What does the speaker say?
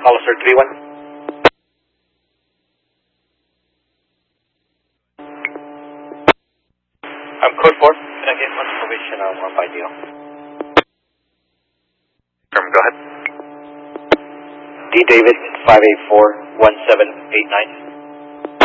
Hollister 3-1. Code 4. Can I get one information on 150? Go ahead. D. David 584-1789.